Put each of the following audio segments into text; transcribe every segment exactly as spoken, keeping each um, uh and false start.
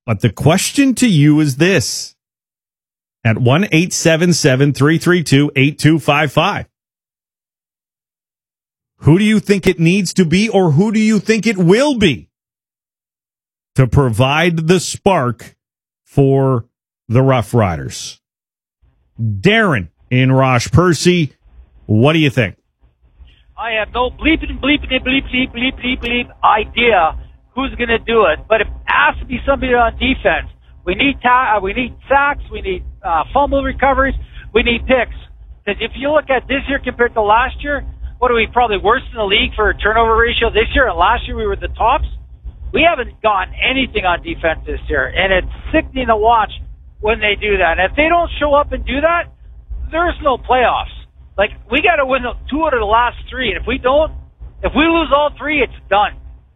But the question to you is this. At one eight seven seven, three three two, eight two five five. Who do you think it needs to be, or who do you think it will be to provide the spark for the Rough Riders? Darren in Rosh Percy, what do you think? I have no bleeping, bleeping, bleep, bleep, bleep, bleep, bleep idea who's going to do it, but it has to be somebody on defense. We need ta- uh, we need sacks, we need uh, fumble recoveries, we need picks. Because if you look at this year compared to last year, what are we, probably worse in the league for turnover ratio this year, and last year we were the tops? We haven't gotten anything on defense this year, and it's sickening to watch when they do that. And if they don't show up and do that, there's no playoffs. Like, we got to win two out of the last three, and if we don't, if we lose all three, it's done.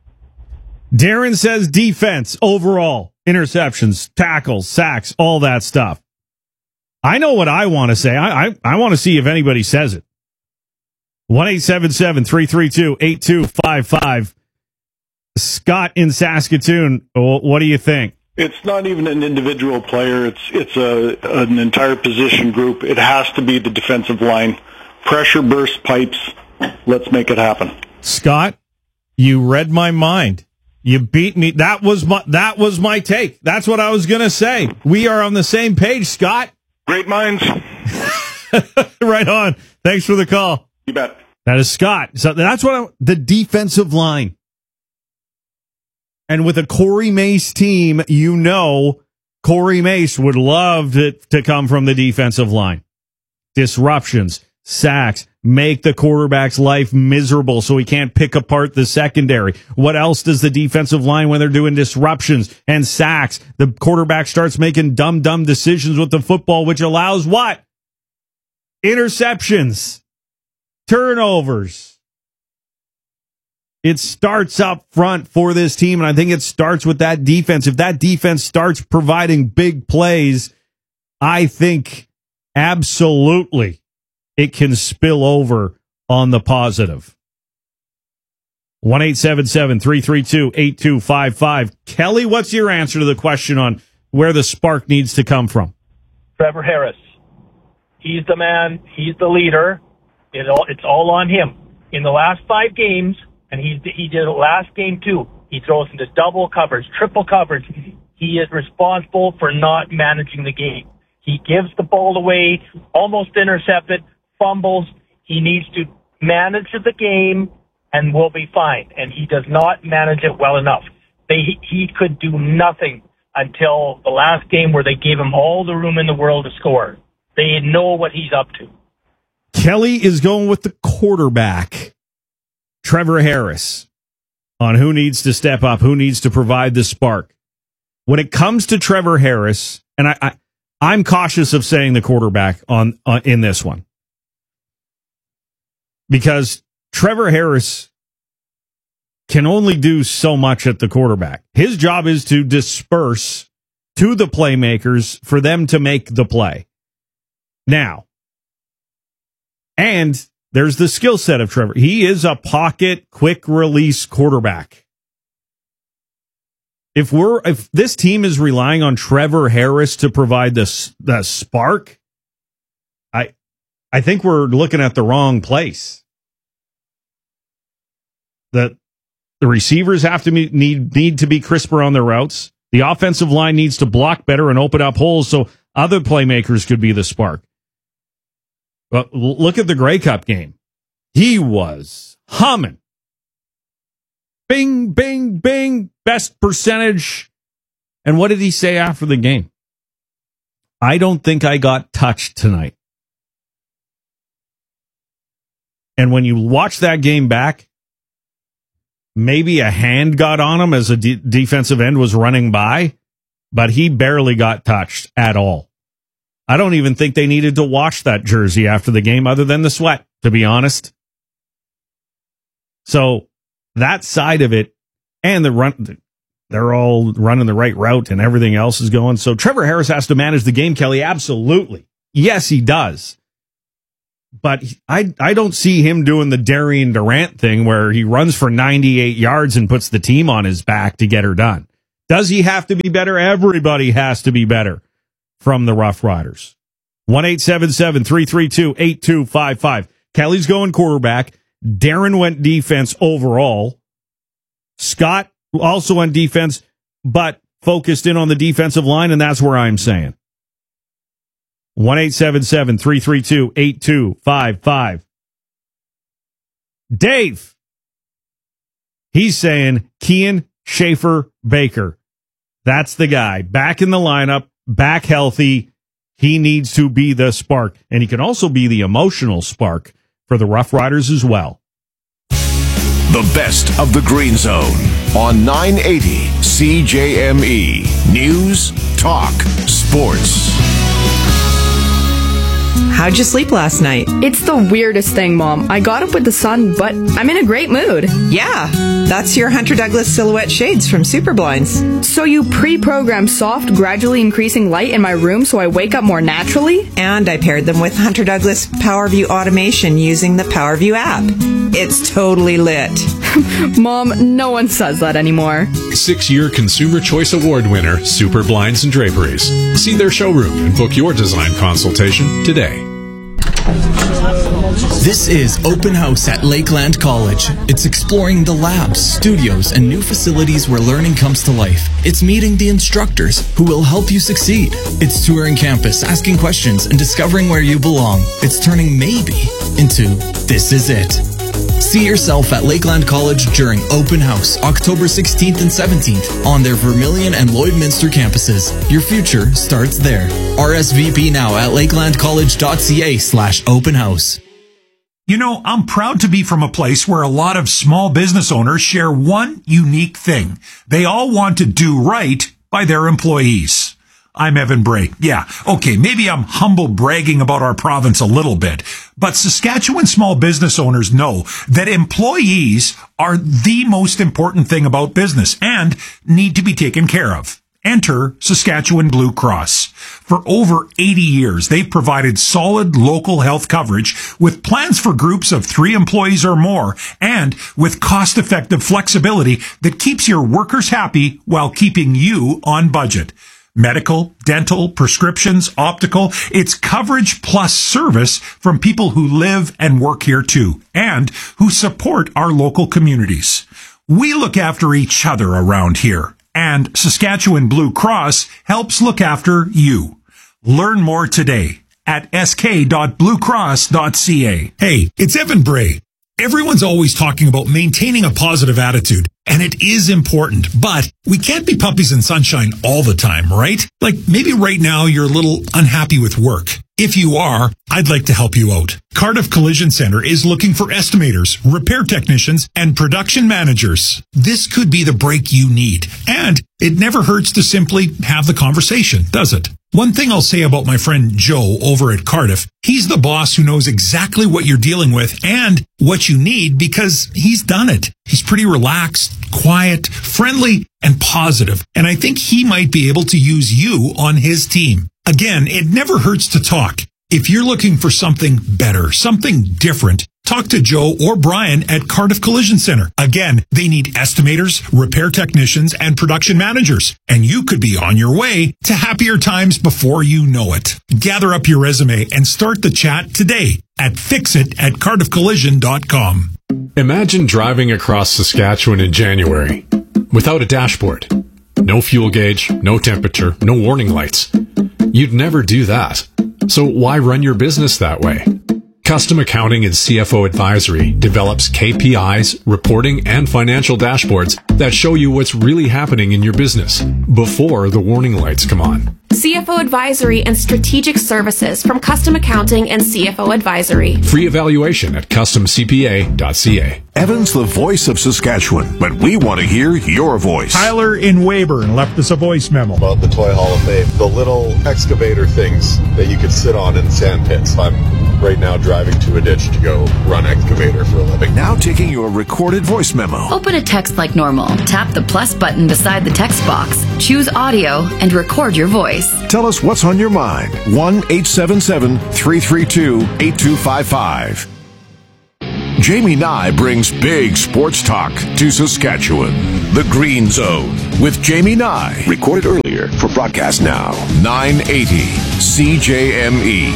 Darren says defense overall, interceptions, tackles, sacks, all that stuff. I know what I want to say. I I, I want to see if anybody says it. one eight seven seven, three three two, eight two five five. Scott in Saskatoon, what do you think? It's not even an individual player. It's it's a an entire position group. It has to be the defensive line. Pressure burst pipes. Let's make it happen. Scott, you read my mind. You beat me. That was my that was my take. That's what I was going to say. We are on the same page, Scott. Great minds. Right on. Thanks for the call. You bet. That is Scott. So that's what I, the defensive line. And with a Corey Mace team, you know Corey Mace would love to, to come from the defensive line. Disruptions, sacks, make the quarterback's life miserable so he can't pick apart the secondary. What else does the defensive line, when they're doing disruptions and sacks, the quarterback starts making dumb, dumb decisions with the football, which allows what? Interceptions, turnovers. It starts up front for this team, and I think it starts with that defense. If that defense starts providing big plays, I think absolutely it can spill over on the positive. one eight seven seven, three three two, eight two five five. Kelly, what's your answer to the question on where the spark needs to come from? Trevor Harris. He's the man. He's the leader. It all, it's all on him. In the last five games, and he he did it last game too. He throws into double coverage, triple coverage. He is responsible for not managing the game. He gives the ball away, almost intercepted, fumbles. He needs to manage the game, and we'll be fine. And he does not manage it well enough. They he could do nothing until the last game where they gave him all the room in the world to score. They know what he's up to. Kelly is going with the quarterback, Trevor Harris, on who needs to step up, who needs to provide the spark. When it comes to Trevor Harris, and I, I I'm cautious of saying the quarterback on uh, in this one, because Trevor Harris can only do so much at the quarterback. His job is to disperse to the playmakers for them to make the play. Now, and there's the skill set of Trevor. He is a pocket, quick release quarterback. If we're if this team is relying on Trevor Harris to provide the the spark, I I think we're looking at the wrong place. The the receivers have to be, need need to be crisper on their routes. The offensive line needs to block better and open up holes so other playmakers could be the spark. But look at the Grey Cup game. He was humming. Bing, bing, bing. Best percentage. And what did he say after the game? I don't think I got touched tonight. And when you watch that game back, maybe a hand got on him as a de- defensive end was running by, but he barely got touched at all. I don't even think they needed to wash that jersey after the game other than the sweat, to be honest. So that side of it, and the run, they're all running the right route and everything else is going. So Trevor Harris has to manage the game, Kelly. Absolutely. Yes, he does. But I I don't see him doing the Darian Durant thing where he runs for ninety-eight yards and puts the team on his back to get her done. Does he have to be better? Everybody has to be better from the Rough Riders. one eight seven seven, three three two, eight two five five. Kelly's going quarterback. Darren went defense overall. Scott also went defense, but focused in on the defensive line, and that's where I'm saying. one eight seven seven, three three two, eight two five five. Dave, he's saying Kean Schaefer Baker. That's the guy. Back in the lineup, back healthy. He needs to be the spark, and he can also be the emotional spark for the Rough Riders as well. The best of the Green Zone on nine eighty C J M E. News, talk, sports. How'd you sleep last night? It's the weirdest thing, Mom. I got up with the sun, but I'm in a great mood. Yeah, that's your Hunter Douglas Silhouette Shades from Super Blinds. So you pre-programmed soft, gradually increasing light in my room so I wake up more naturally? And I paired them with Hunter Douglas PowerView automation using the PowerView app. It's totally lit. Mom, no one says that anymore. Six-year Consumer Choice Award winner, Super Blinds and Draperies. See their showroom and book your design consultation today. This is Open House at Lakeland College. It's exploring the labs, studios, and new facilities where learning comes to life. It's meeting the instructors who will help you succeed. It's touring campus, asking questions, and discovering where you belong. It's turning maybe into this is it. See yourself at Lakeland College during Open House, October sixteenth and seventeenth on their Vermilion and Lloydminster campuses. Your future starts there. R S V P now at lakelandcollege.ca slash open house. You know, I'm proud to be from a place where a lot of small business owners share one unique thing. They all want to do right by their employees. I'm Evan Bray. Yeah, okay, maybe I'm humble bragging about our province a little bit, but Saskatchewan small business owners know that employees are the most important thing about business and need to be taken care of. Enter Saskatchewan Blue Cross. For over eighty years, they've provided solid local health coverage with plans for groups of three employees or more and with cost-effective flexibility that keeps your workers happy while keeping you on budget. Medical, dental, prescriptions, optical, it's coverage plus service from people who live and work here too, and who support our local communities. We look after each other around here, and Saskatchewan Blue Cross helps look after you. Learn more today at s k dot blue cross dot c a. Hey, it's Evan Bray. Everyone's always talking about maintaining a positive attitude, and it is important, but we can't be puppies in sunshine all the time, right? Like maybe right now you're a little unhappy with work. If you are, I'd like to help you out. Cardiff Collision Center is looking for estimators, repair technicians, and production managers. This could be the break you need, and it never hurts to simply have the conversation, does it? One thing I'll say about my friend Joe over at Cardiff, he's the boss who knows exactly what you're dealing with and what you need because he's done it. He's pretty relaxed, quiet, friendly, and positive, and I think he might be able to use you on his team. Again, it never hurts to talk. If you're looking for something better, something different, talk to Joe or Brian at Cardiff Collision Center. Again, they need estimators, repair technicians, and production managers. And you could be on your way to happier times before you know it. Gather up your resume and start the chat today at fixit at cardiff collision dot com. Imagine driving across Saskatchewan in January without a dashboard. No fuel gauge, no temperature, no warning lights. You'd never do that. So why run your business that way? Custom Accounting and C F O Advisory develops K P Is, reporting, and financial dashboards that show you what's really happening in your business before the warning lights come on. C F O Advisory and Strategic Services from Custom Accounting and C F O Advisory. Free evaluation at custom c p a dot c a. Evan's the voice of Saskatchewan, but we want to hear your voice. Tyler in Weyburn left us a voice memo about the Toy Hall of Fame. The little excavator things that you could sit on in sand pits. I'm right now driving to a ditch to go run excavator for a living. Now taking your recorded voice memo. Open a text like normal. Tap the plus button beside the text box. Choose audio and record your voice. Tell us what's on your mind. one eight seven seven, three three two, eight two five five. Jamie Nye brings big sports talk to Saskatchewan. The Green Zone with Jamie Nye. Recorded earlier for broadcast now. nine eighty C J M E.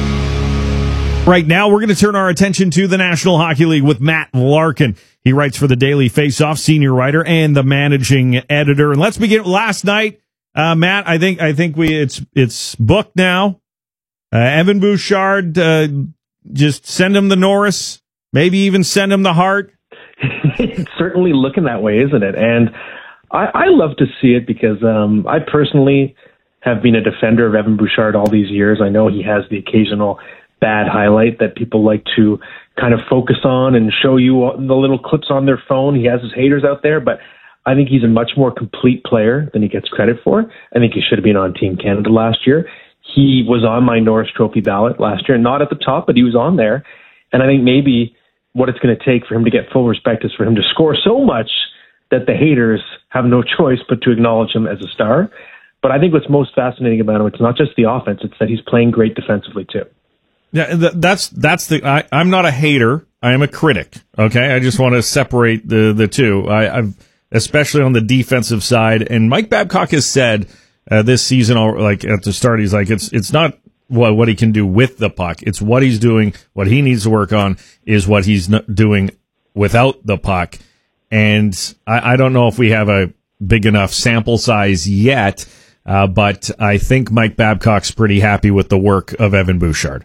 Right now, we're going to turn our attention to the National Hockey League with Matt Larkin. He writes for the Daily Faceoff, senior writer and the managing editor. And let's begin last night. Uh, Matt, I think I think we it's it's booked now. Uh, Evan Bouchard, uh, just send him the Norris, maybe even send him the Hart. It's certainly looking that way, isn't it? And I, I love to see it because um, I personally have been a defender of Evan Bouchard all these years. I know he has the occasional bad highlight that people like to kind of focus on and show you the little clips on their phone. He has his haters out there, but I think he's a much more complete player than he gets credit for. I think he should have been on Team Canada last year. He was on my Norris Trophy ballot last year, not at the top, but he was on there. And I think maybe what it's going to take for him to get full respect is for him to score so much that the haters have no choice but to acknowledge him as a star. But I think what's most fascinating about him, it's not just the offense, it's that he's playing great defensively too. Yeah, that's that's the. I, I'm not a hater. I am a critic. Okay, I just want to separate the the two. I, I've especially on the defensive side. And Mike Babcock has said uh, this season, like at the start, he's like, it's it's not what what he can do with the puck. It's what he's doing. What he needs to work on is what he's not doing without the puck. And I, I don't know if we have a big enough sample size yet, uh, but I think Mike Babcock's pretty happy with the work of Evan Bouchard.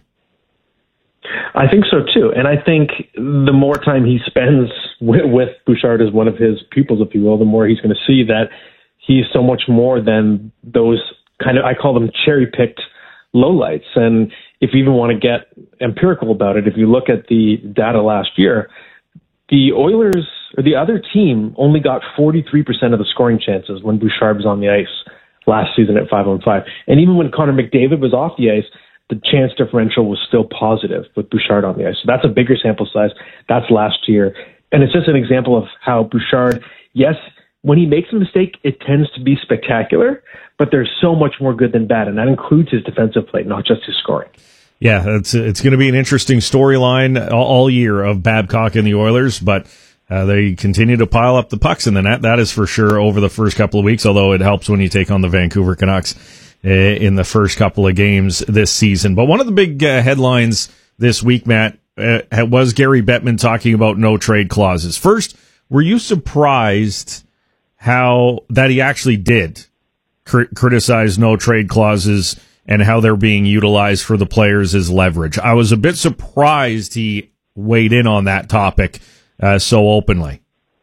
I think so too, and I think the more time he spends with, with Bouchard as one of his pupils, if you will, the more he's going to see that he's so much more than those kind of, I call them cherry-picked lowlights. And if you even want to get empirical about it, if you look at the data last year, the Oilers, or the other team, only got forty-three percent of the scoring chances when Bouchard was on the ice last season at five on five. And even when Connor McDavid was off the ice, the chance differential was still positive with Bouchard on the ice. So that's a bigger sample size. That's last year. And it's just an example of how Bouchard, yes, when he makes a mistake, it tends to be spectacular, but there's so much more good than bad, and that includes his defensive play, not just his scoring. Yeah, it's it's going to be an interesting storyline all, all year of Babcock and the Oilers, but uh, they continue to pile up the pucks in the net. That is for sure over the first couple of weeks, although it helps when you take on the Vancouver Canucks in the first couple of games this season. But one of the big uh, headlines this week, Matt, uh, was Gary Bettman talking about no trade clauses. First, were you surprised how that he actually did cr- criticize no trade clauses and how they're being utilized for the players as leverage? I was a bit surprised he weighed in on that topic uh, so openly.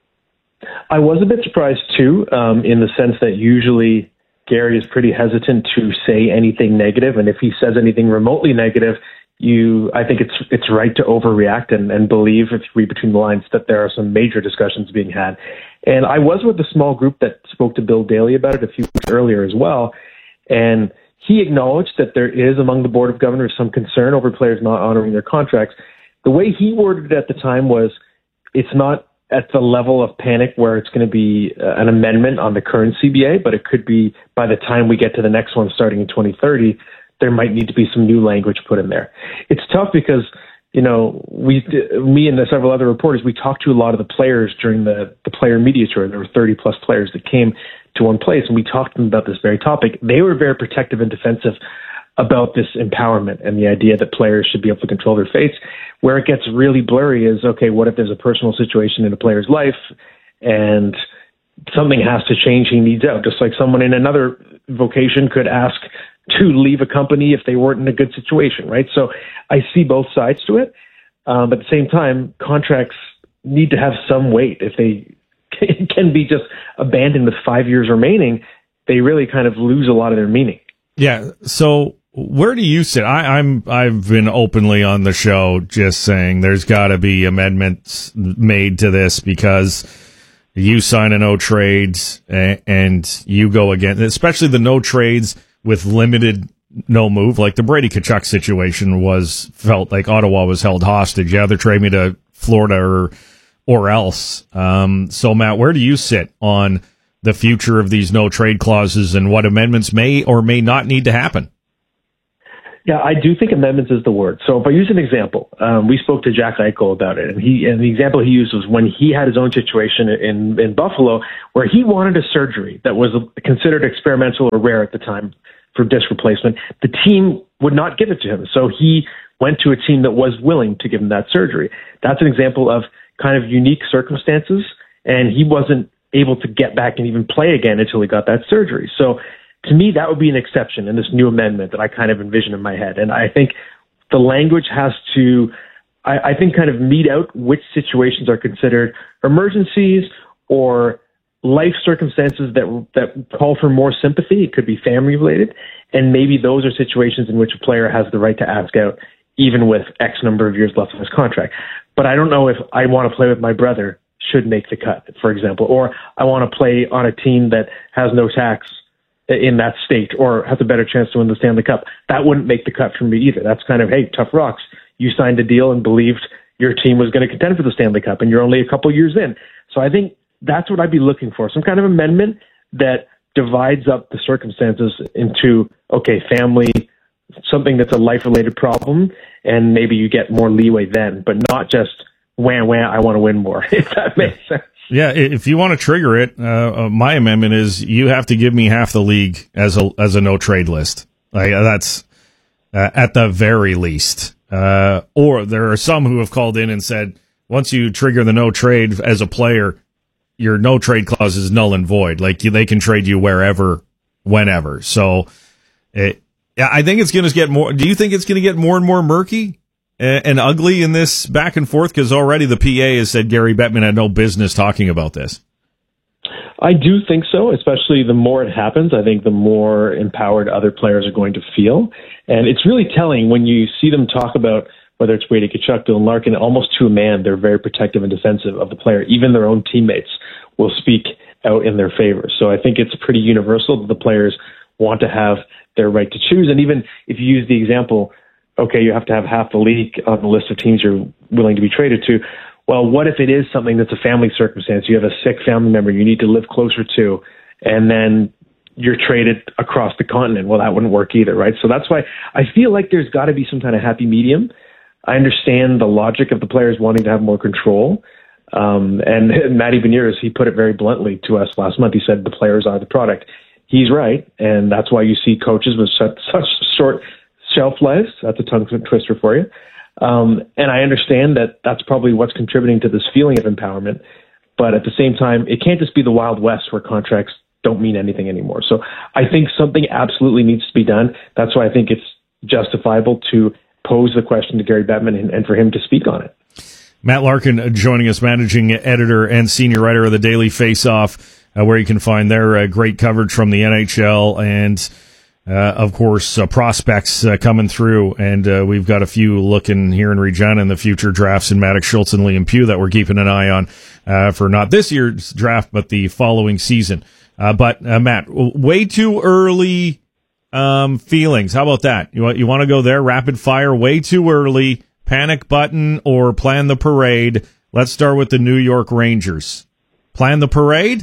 I was a bit surprised too, um, in the sense that usually Gary is pretty hesitant to say anything negative, and if he says anything remotely negative, you, I think it's it's right to overreact and, and believe, if you read between the lines, that there are some major discussions being had. And I was with a small group that spoke to Bill Daly about it a few weeks earlier as well, and he acknowledged that there is among the Board of Governors some concern over players not honoring their contracts. The way he worded it at the time was, it's not at the level of panic where it's going to be uh, an amendment on the current C B A, but it could be by the time we get to the next one starting in twenty thirty, there might need to be some new language put in there. It's tough because, you know, we, me and several other reporters, we talked to a lot of the players during the, the player media tour. There were thirty plus players that came to one place, and we talked to them about this very topic. They were very protective and defensive about this empowerment and the idea that players should be able to control their fates. Where it gets really blurry is, okay, what if there's a personal situation in a player's life and something has to change, he needs out, just like someone in another vocation could ask to leave a company if they weren't in a good situation, right? So I see both sides to it. Um, but at the same time, contracts need to have some weight. If they can be just abandoned with five years remaining, they really kind of lose a lot of their meaning. Yeah, so where do you sit? I, I'm I've been openly on the show just saying there's got to be amendments made to this because you sign a no trades and, and you go again, especially the no trades with limited no move, like the Brady Tkachuk situation was felt like Ottawa was held hostage. Yeah, either trade me to Florida or or else. Um, so Matt, where do you sit on the future of these no trade clauses and what amendments may or may not need to happen? Yeah, I do think amendments is the word. So if I use an example, um, we spoke to Jack Eichel about it, and he and the example he used was when he had his own situation in, in Buffalo where he wanted a surgery that was considered experimental or rare at the time for disc replacement. The team would not give it to him, so he went to a team that was willing to give him that surgery. That's an example of kind of unique circumstances, and he wasn't able to get back and even play again until he got that surgery. So to me, that would be an exception in this new amendment that I kind of envision in my head. And I think the language has to, I, I think, kind of meet out which situations are considered emergencies or life circumstances that that call for more sympathy. It could be family related. And maybe those are situations in which a player has the right to ask out, even with X number of years left on his contract. But I don't know if I want to play with my brother should make the cut, for example, or I want to play on a team that has no tax in that state or has a better chance to win the Stanley Cup. That wouldn't make the cut for me either. That's kind of, hey, tough rocks. You signed a deal and believed your team was going to contend for the Stanley Cup, and you're only a couple years in. So I think that's what I'd be looking for, some kind of amendment that divides up the circumstances into, okay, family, something that's a life-related problem, and maybe you get more leeway then, but not just, wham, wham, I want to win more, if that makes sense. Yeah, if you want to trigger it, uh, my amendment is you have to give me half the league as a as a no trade list. Like that's uh, at the very least. Uh, or there are some who have called in and said once you trigger the no trade as a player, your no trade clause is null and void. Like you, they can trade you wherever, whenever. So, it, I think it's going to get more. Do you think it's going to get more and more murky and ugly in this back and forth? Because already the P A has said Gary Bettman had no business talking about this. I do think so, especially the more it happens, I think the more empowered other players are going to feel. And it's really telling when you see them talk about whether it's Brady Tkachuk, Dylan Larkin, almost to a man, they're very protective and defensive of the player. Even their own teammates will speak out in their favor. So I think it's pretty universal that the players want to have their right to choose. And even if you use the example, okay, you have to have half the league on the list of teams you're willing to be traded to. Well, what if it is something that's a family circumstance? You have a sick family member you need to live closer to, and then you're traded across the continent. Well, that wouldn't work either, right? So that's why I feel like there's got to be some kind of happy medium. I understand the logic of the players wanting to have more control. Um, and, and Matty Beniers, he put it very bluntly to us last month. He said the players are the product. He's right, and that's why you see coaches with such, such short shelf lives. That's a tongue twister for you. Um, and I understand that that's probably what's contributing to this feeling of empowerment. But at the same time, it can't just be the Wild West where contracts don't mean anything anymore. So I think something absolutely needs to be done. That's why I think it's justifiable to pose the question to Gary Bettman and, and for him to speak on it. Matt Larkin joining us, managing editor and senior writer of the Daily Faceoff, uh, where you can find their uh, great coverage from the N H L and Uh, of course, uh, prospects uh, coming through, and uh, we've got a few looking here in Regina in the future drafts in Maddox Schultz and Liam Pugh that we're keeping an eye on uh, for not this year's draft, but the following season. Uh, but, uh, Matt, way too early um, feelings. How about that? You want, you want to go there? Rapid fire, way too early, panic button, or plan the parade? Let's start with the New York Rangers. Plan the parade?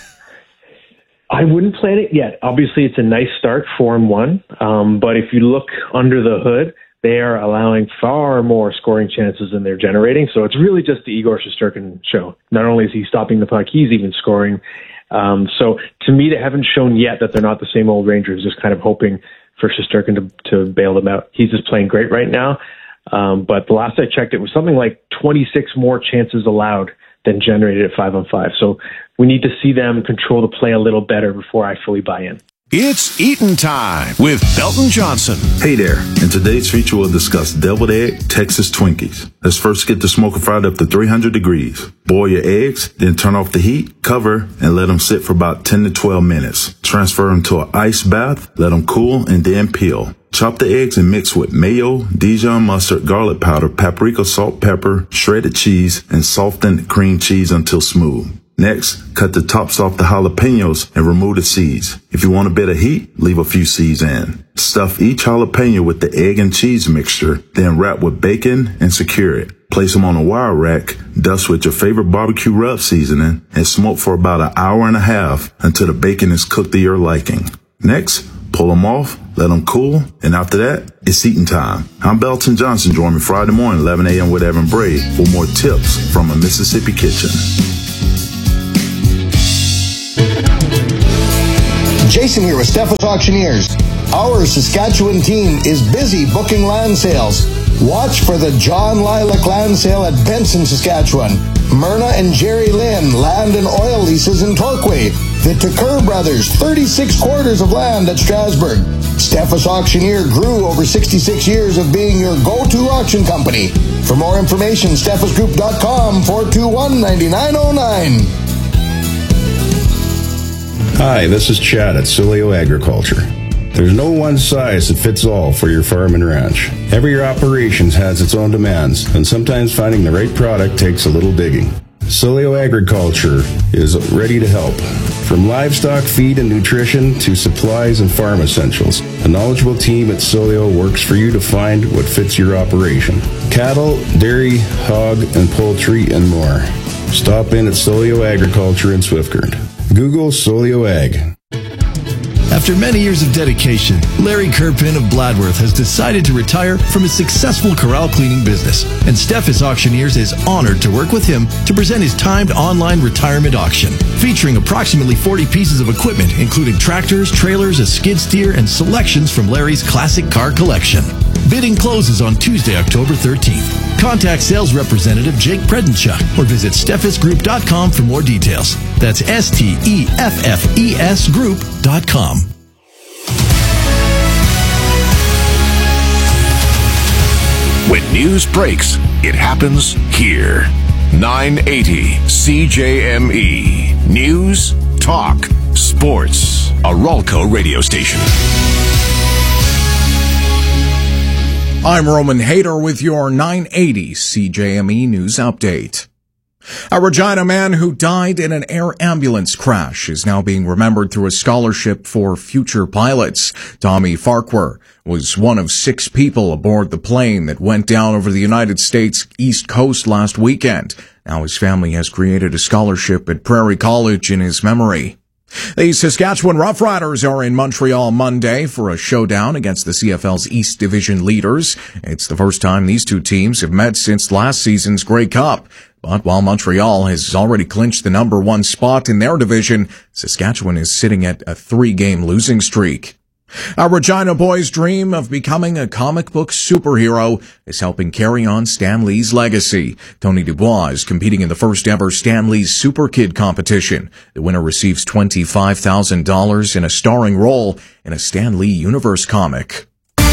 I wouldn't plan it yet. Obviously, it's a nice start, four and one. Um, but if you look under the hood, they are allowing far more scoring chances than they're generating. So it's really just the Igor Shesterkin show. Not only is he stopping the puck, he's even scoring. Um, so to me, they haven't shown yet that they're not the same old Rangers, just kind of hoping for Shesterkin to, to bail them out. He's just playing great right now. Um, but the last I checked, it was something like twenty-six more chances allowed than generated at five on five. So we need to see them control the play a little better before I fully buy in. It's Eatin' Time with Belton Johnson. Hey there. In today's feature, we'll discuss deviled egg Texas Twinkies. Let's first get the smoker fried up to three hundred degrees. Boil your eggs, then turn off the heat, cover, and let them sit for about ten to twelve minutes. Transfer them to an ice bath, let them cool, and then peel. Chop the eggs and mix with mayo, Dijon mustard, garlic powder, paprika, salt, pepper, shredded cheese, and softened cream cheese until smooth. Next, cut the tops off the jalapenos and remove the seeds. If you want a bit of heat, leave a few seeds in. Stuff each jalapeno with the egg and cheese mixture, then wrap with bacon and secure it. Place them on a wire rack, dust with your favorite barbecue rub seasoning, and smoke for about an hour and a half until the bacon is cooked to your liking. Next, Pull them off, let them cool, and after that, it's eating time. I'm Belton Johnson. Join me Friday morning, eleven a.m. with Evan Bray for more tips from a Mississippi kitchen. Jason here with Steffes Auctioneers. Our Saskatchewan team is busy booking land sales. Watch for the John Lilac land sale at Benson, Saskatchewan. Myrna and Jerry Lynn land and oil leases in Torquay. The Tucker Brothers, thirty-six quarters of land at Strasbourg. Steffes Auctioneer grew over sixty-six years of being your go-to auction company. For more information, steffes group dot com, four two one, nine nine zero nine. Hi, this is Chad at Sileo Agriculture. There's no one size that fits all for your farm and ranch. Every operation has its own demands, and sometimes finding the right product takes a little digging. Sileo Agriculture is ready to help. From livestock feed and nutrition to supplies and farm essentials, a knowledgeable team at Sileo works for you to find what fits your operation. Cattle, dairy, hog, and poultry, and more. Stop in at Sileo Agriculture in Swiftcurrent. Google Sileo Ag. After many years of dedication, Larry Kerpin of Bladworth has decided to retire from his successful corral cleaning business, and Steffes Auctioneers is honored to work with him to present his timed online retirement auction, featuring approximately forty pieces of equipment, including tractors, trailers, a skid steer, and selections from Larry's classic car collection. Bidding closes on Tuesday, October thirteenth. Contact sales representative Jake Predenchuk or visit steffes group dot com for more details. That's S T E F F E S group dot com. When news breaks, it happens here. nine eighty C J M E. News, talk, sports. A Ralco radio station. I'm Roman Hader with your nine eighty C J M E News Update. A Regina man who died in an air ambulance crash is now being remembered through a scholarship for future pilots. Tommy Farquhar was one of six people aboard the plane that went down over the United States East Coast last weekend. Now his family has created a scholarship at Prairie College in his memory. The Saskatchewan Roughriders are in Montreal Monday for a showdown against the C F L's East Division leaders. It's the first time these two teams have met since last season's Grey Cup. But while Montreal has already clinched the number one spot in their division, Saskatchewan is sitting at a three-game losing streak. A Regina boy's dream of becoming a comic book superhero is helping carry on Stan Lee's legacy. Tony Dubois is competing in the first ever Stan Lee's Super Kid competition. The winner receives twenty-five thousand dollars in a starring role in a Stan Lee Universe comic.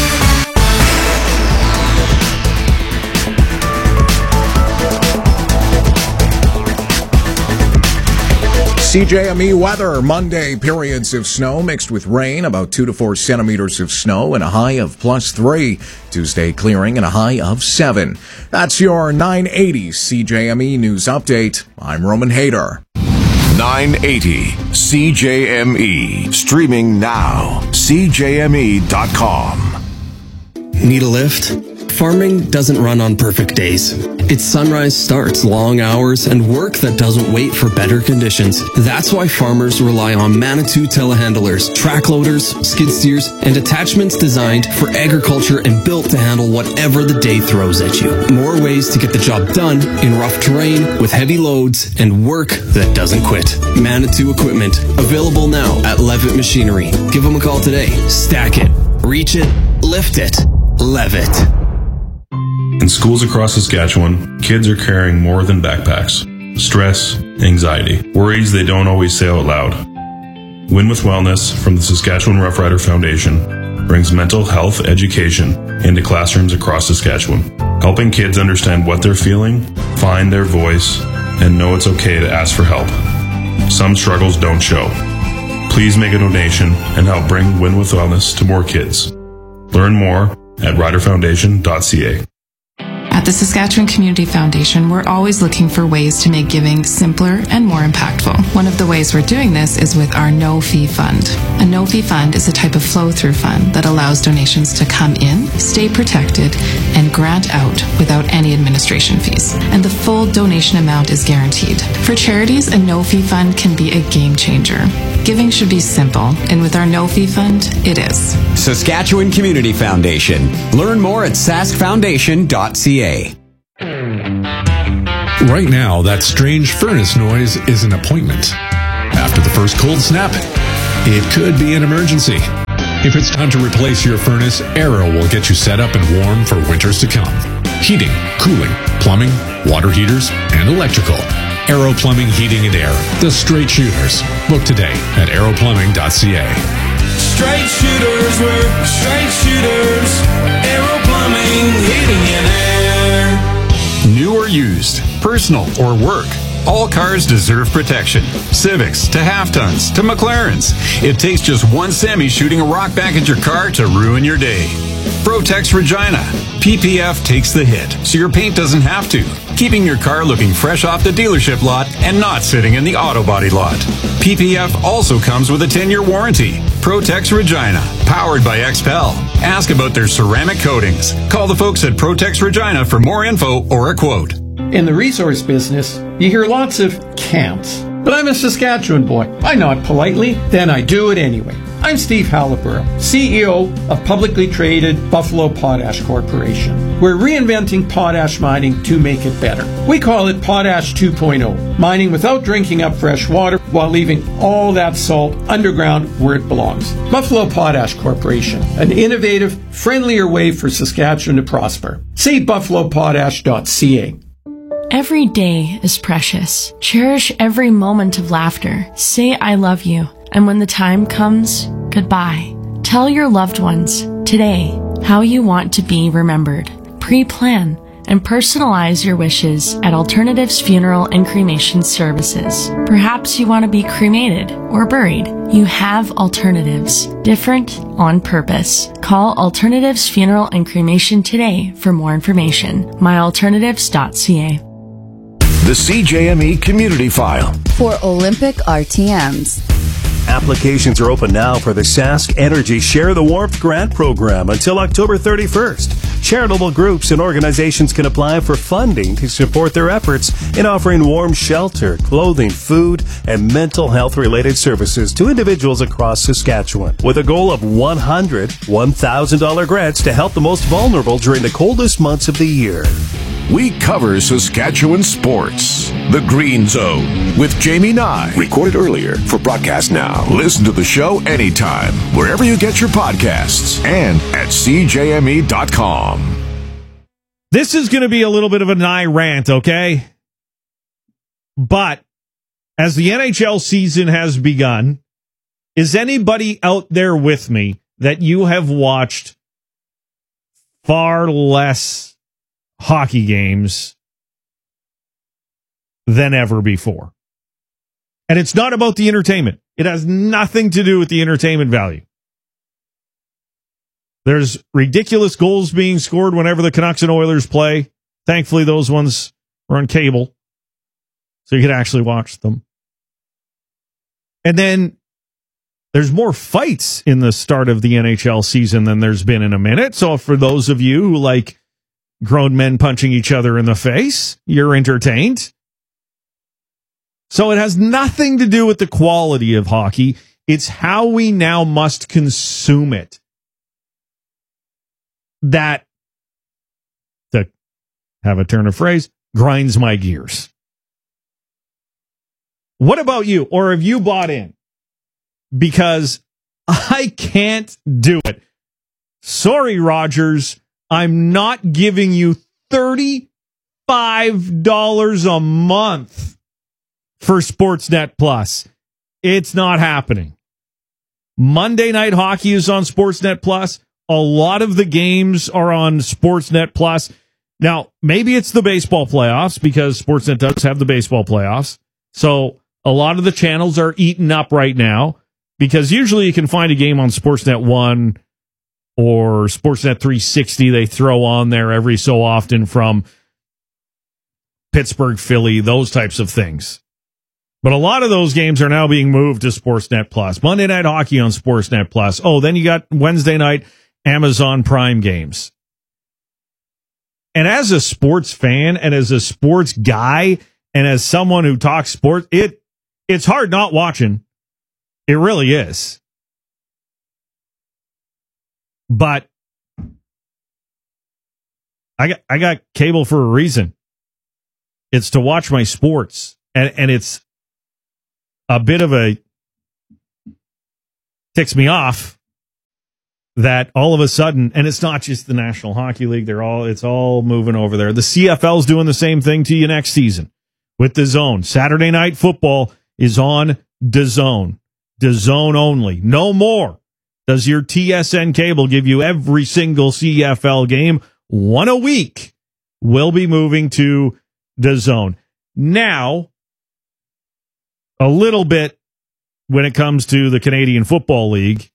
C J M E weather, Monday, periods of snow mixed with rain, about two to four centimeters of snow and a high of plus three. Tuesday, clearing and a high of seven. That's your nine eighty C J M E News Update. I'm Roman Hader. nine eighty C J M E. Streaming now. C J M E dot com. Need a lift? Farming doesn't run on perfect days. Its sunrise starts, long hours, and work that doesn't wait for better conditions. That's why farmers rely on Manitou telehandlers, track loaders, skid steers, and attachments designed for agriculture and built to handle whatever the day throws at you. More ways to get the job done in rough terrain with heavy loads and work that doesn't quit. Manitou equipment, available now at Levitt Machinery. Give them a call today. Stack it, reach it, lift it, Levitt. In schools across Saskatchewan, kids are carrying more than backpacks. Stress, anxiety, worries they don't always say out loud. Win with Wellness from the Saskatchewan Rough Rider Foundation brings mental health education into classrooms across Saskatchewan, helping kids understand what they're feeling, find their voice, and know it's okay to ask for help. Some struggles don't show. Please make a donation and help bring Win with Wellness to more kids. Learn more at rider foundation dot c a. At At the Saskatchewan Community Foundation, we're always looking for ways to make giving simpler and more impactful. One of the ways we're doing this is with our no-fee fund. A no-fee fund is a type of flow-through fund that allows donations to come in, stay protected, and grant out without any administration fees. And the full donation amount is guaranteed. For charities, a no-fee fund can be a game changer. Giving should be simple, and with our no-fee fund, it is. Saskatchewan Community Foundation. Learn more at sask foundation dot c a. Right now, that strange furnace noise is an appointment. After the first cold snap, it could be an emergency. If it's time to replace your furnace, Arrow will get you set up and warm for winters to come. Heating, cooling, plumbing, water heaters, and electrical. Arrow Plumbing, Heating and Air. The straight shooters. Book today at arrow plumbing dot c a. Straight shooters work, straight shooters. Arrow Plumbing, Heating and Air. New or used, personal or work, all cars deserve protection. Civics to half-tons to McLarens. It takes just one semi shooting a rock back at your car to ruin your day. Protex Regina. P P F takes the hit, so your paint doesn't have to, keeping your car looking fresh off the dealership lot and not sitting in the auto body lot. P P F also comes with a ten-year warranty. Protex Regina, powered by X P E L. Ask about their ceramic coatings. Call the folks at Protex Regina for more info or a quote. In the resource business, you hear lots of can'ts. But I'm a Saskatchewan boy. I nod politely, then I do it anyway. I'm Steve Halliburton, C E O of publicly traded Buffalo Potash Corporation. We're reinventing potash mining to make it better. We call it Potash two point oh, mining without drinking up fresh water while leaving all that salt underground where it belongs. Buffalo Potash Corporation, an innovative, friendlier way for Saskatchewan to prosper. See buffalo potash dot c a. Every day is precious. Cherish every moment of laughter. Say I love you. And when the time comes, goodbye. Tell your loved ones today how you want to be remembered. Pre-plan and personalize your wishes at Alternatives Funeral and Cremation Services. Perhaps you want to be cremated or buried. You have alternatives. Different on purpose. Call Alternatives Funeral and Cremation today for more information. my alternatives dot c a. The C J M E Community File. For Olympic R T Ms. Applications are open now for the Sask Energy Share the Warmth Grant Program until October thirty-first. Charitable groups and organizations can apply for funding to support their efforts in offering warm shelter, clothing, food, and mental health-related services to individuals across Saskatchewan, with a goal of one hundred one thousand dollars grants to help the most vulnerable during the coldest months of the year. We cover Saskatchewan sports. The Green Zone with Jamie Nye. Recorded earlier for broadcast now. Listen to the show anytime, wherever you get your podcasts, and at c j m e dot com. This is going to be a little bit of a Nye rant, okay? But as the N H L season has begun, is anybody out there with me that you have watched far less hockey games than ever before? And it's not about the entertainment. It has nothing to do with the entertainment value. There's ridiculous goals being scored whenever the Canucks and Oilers play. Thankfully, those ones are on cable, so you can actually watch them. And then there's more fights in the start of the N H L season than there's been in a minute. So for those of you who like grown men punching each other in the face, you're entertained. So it has nothing to do with the quality of hockey. It's how we now must consume it that, to have a turn of phrase, grinds my gears. What about you? Or have you bought in? Because I can't do it. Sorry, Rogers. I'm not giving you thirty-five dollars a month for Sportsnet Plus. It's not happening. Monday Night Hockey is on Sportsnet Plus. A lot of the games are on Sportsnet Plus. Now, maybe it's the baseball playoffs because Sportsnet does have the baseball playoffs. So a lot of the channels are eaten up right now because usually you can find a game on Sportsnet one or Sportsnet three sixty they throw on there every so often from Pittsburgh, Philly, those types of things. But a lot of those games are now being moved to Sportsnet Plus. Monday Night Hockey on Sportsnet Plus. Oh, then you got Wednesday night Amazon Prime games. And as a sports fan and as a sports guy and as someone who talks sports, it it's hard not watching. It really is. But I got I got cable for a reason. It's to watch my sports. And and it's a bit of a ticks me off that all of a sudden, and it's not just the National Hockey League, they're all it's all moving over there. The C F L's doing the same thing to you next season with DAZN. Saturday Night Football is on DAZN. DAZN only. No more does your T S N cable give you every single C F L game. One a week will be moving to DAZN. Now, a little bit when it comes to the Canadian Football League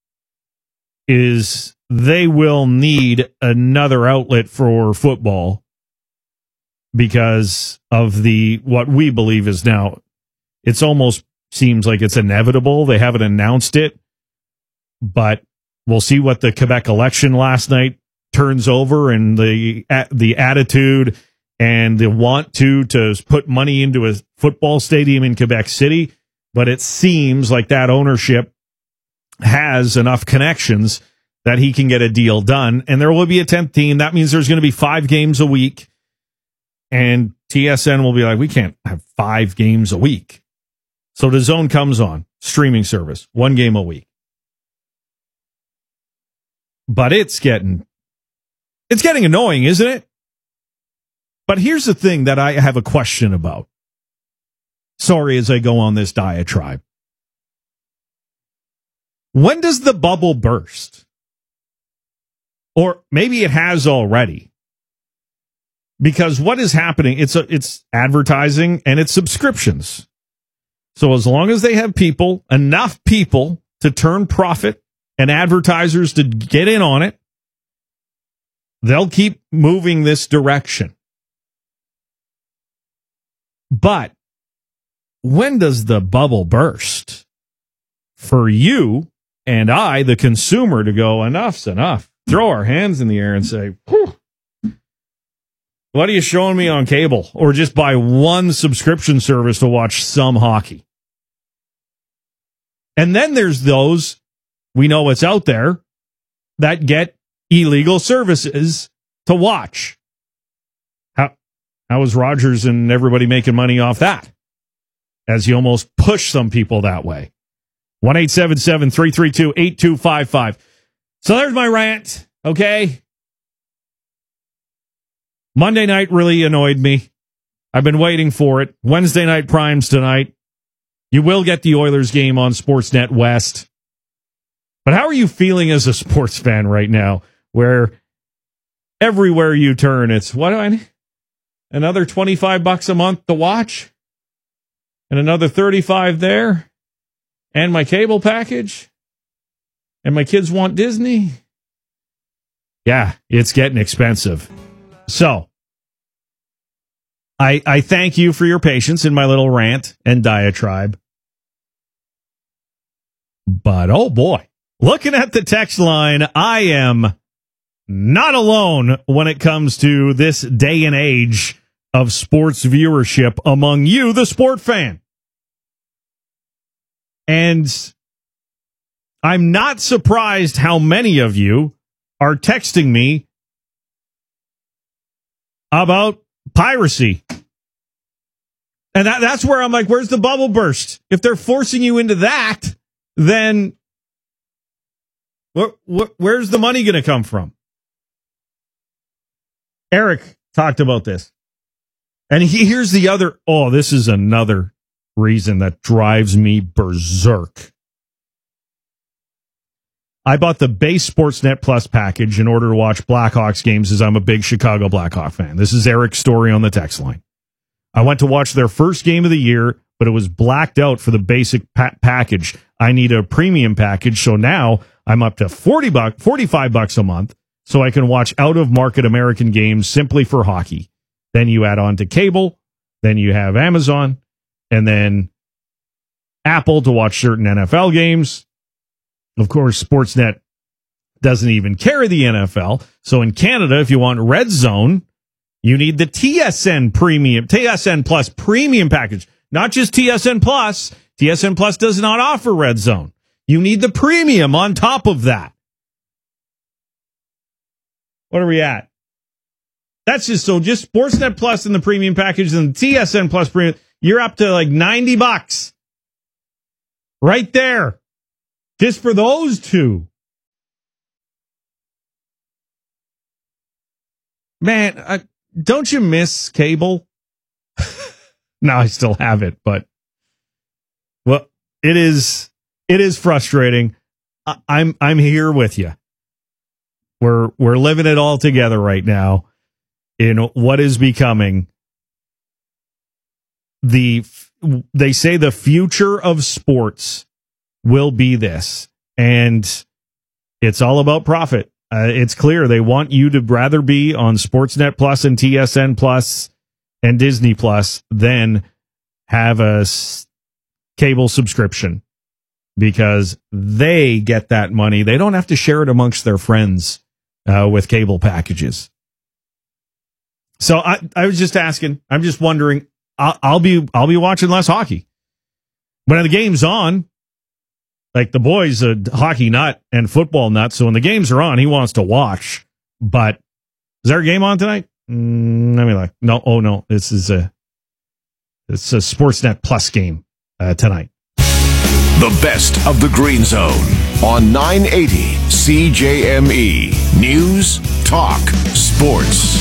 is they will need another outlet for football because of the what we believe is now, it's almost seems like it's inevitable. They haven't announced it, but we'll see what the Quebec election last night turns over and the the attitude and the want to to put money into a football stadium in Quebec City. But it seems like that ownership has enough connections that he can get a deal done. And there will be a tenth team. That means there's going to be five games a week. And T S N will be like, we can't have five games a week. So DAZN comes on, streaming service, one game a week. But it's getting, it's getting annoying, isn't it? But here's the thing that I have a question about. Sorry as I go on this diatribe. When does the bubble burst? Or maybe it has already. Because what is happening, it's a, it's advertising and it's subscriptions. So as long as they have people, enough people to turn profit and advertisers to get in on it, they'll keep moving this direction. But when does the bubble burst? For you and I, the consumer, to go, enough's enough. Throw our hands in the air and say, whew, what are you showing me on cable? Or just buy one subscription service to watch some hockey. And then there's those, we know what's out there, that get illegal services to watch. How, how is Rogers and everybody making money off that? As you almost push some people that way. one eight seven seven, three three two, eight two five five. So there's my rant, okay? Monday night really annoyed me. I've been waiting for it. Wednesday night primes tonight. You will get the Oilers game on Sportsnet West. But how are you feeling as a sports fan right now, where everywhere you turn, it's, what do I need? Another twenty-five bucks a month to watch? And another thirty-five there? And my cable package? And my kids want Disney? Yeah, it's getting expensive. So, I I thank you for your patience in my little rant and diatribe. But, oh boy, looking at the text line, I am not alone when it comes to this day and age of sports viewership among you, the sport fan. And I'm not surprised how many of you are texting me about piracy. And that, that's where I'm like, where's the bubble burst? If they're forcing you into that, then where, where, where's the money going to come from? Eric talked about this. And he, here's the other, oh, this is another reason that drives me berserk. I bought the base Sportsnet Plus package in order to watch Blackhawks games as I'm a big Chicago Blackhawk fan. This is Eric's story on the text line. I went to watch their first game of the year, but it was blacked out for the basic pa- package. I need a premium package, so now I'm up to forty bucks, forty-five bucks a month, so I can watch out-of-market American games simply for hockey. Then you add on to cable, then you have Amazon, and then Apple to watch certain N F L games. Of course, Sportsnet doesn't even carry the N F L. So in Canada, if you want Red Zone, you need the T S N Premium, T S N Plus Premium package. Not just T S N Plus. T S N Plus does not offer Red Zone. You need the premium on top of that. What are we at? That's just so just Sportsnet Plus and the premium package and the T S N Plus premium. You're up to like ninety bucks. Right there. Just for those two. Man, I, don't you miss cable? No, I still have it, but well, it is it is frustrating. I, I'm I'm here with you. We're we're living it all together right now in what is becoming the they say the future of sports will be this, and it's all about profit. Uh, it's clear they want you to rather be on Sportsnet Plus and T S N Plus and Disney Plus than have a s- cable subscription, because they get that money. They don't have to share it amongst their friends uh, with cable packages. So I, I was just asking. I'm just wondering. I'll, I'll be I'll be watching less hockey when the game's on. Like, the boy's a hockey nut and football nut, so when the games are on, he wants to watch. But is there a game on tonight? Mm, let me look. No, oh no, this is a it's a Sportsnet Plus game uh, tonight. The best of the Green Zone on nine eighty C J M E News Talk Sports.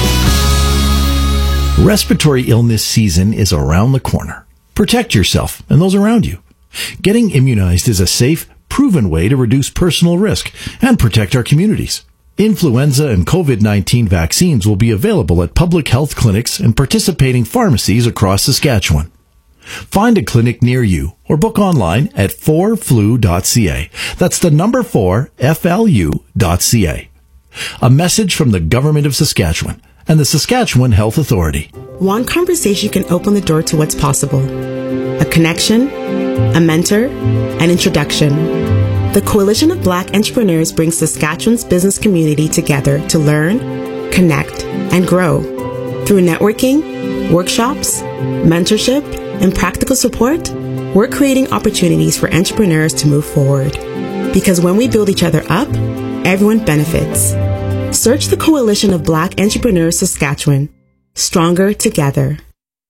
Respiratory illness season is around the corner. Protect yourself and those around you. Getting immunized is a safe, proven way to reduce personal risk and protect our communities. Influenza and covid nineteen vaccines will be available at public health clinics and participating pharmacies across Saskatchewan. Find a clinic near you or book online at four flu dot c a. That's the number four, F L U dot C A. A message from the Government of Saskatchewan and the Saskatchewan Health Authority. One conversation can open the door to what's possible. A connection, a mentor, an introduction. The Coalition of Black Entrepreneurs brings Saskatchewan's business community together to learn, connect, and grow. Through networking, workshops, mentorship, and practical support, we're creating opportunities for entrepreneurs to move forward. Because when we build each other up, everyone benefits. Search the Coalition of Black Entrepreneurs Saskatchewan. Stronger together.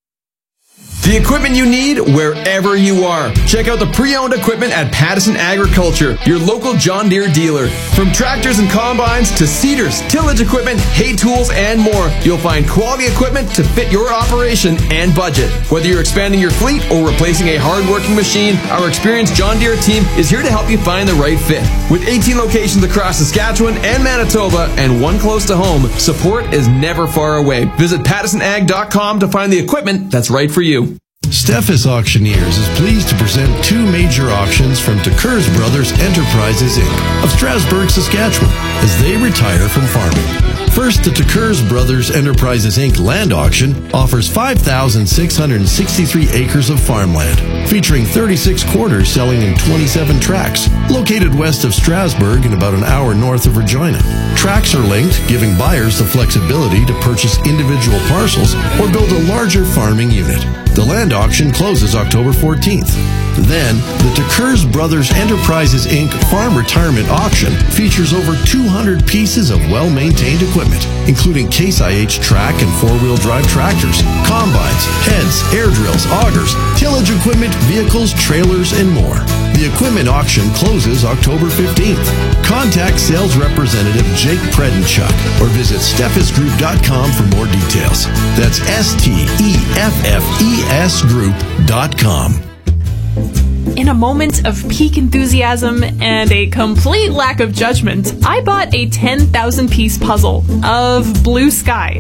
The equipment you need wherever you are. Check out the pre-owned equipment at Pattison Agriculture, your local John Deere dealer. From tractors and combines to seeders, tillage equipment, hay tools, and more, you'll find quality equipment to fit your operation and budget. Whether you're expanding your fleet or replacing a hard-working machine, our experienced John Deere team is here to help you find the right fit. With eighteen locations across Saskatchewan and Manitoba and one close to home, support is never far away. Visit pattison ag dot com to find the equipment that's right for you. Steffes Auctioneers is pleased to present two major auctions from Tekers Brothers Enterprises, Incorporated of Strasbourg, Saskatchewan, as they retire from farming. First, the Tekers Brothers Enterprises, Incorporated land auction offers five thousand six hundred sixty-three acres of farmland, featuring thirty-six quarters selling in twenty-seven tracts, located west of Strasbourg and about an hour north of Regina. Tracts are linked, giving buyers the flexibility to purchase individual parcels or build a larger farming unit. The land auction closes October fourteenth. Then, the Tekers Brothers Enterprises, Incorporated Farm Retirement Auction features over two hundred pieces of well-maintained equipment, including Case I H track and four-wheel drive tractors, combines, heads, air drills, augers, tillage equipment, vehicles, trailers, and more. The equipment auction closes October fifteenth. Contact sales representative Jake Predenchuk or visit steffes group dot com for more details. That's S T E F F E S group dot com. In a moment of peak enthusiasm and a complete lack of judgment, I bought a ten thousand piece puzzle of blue sky.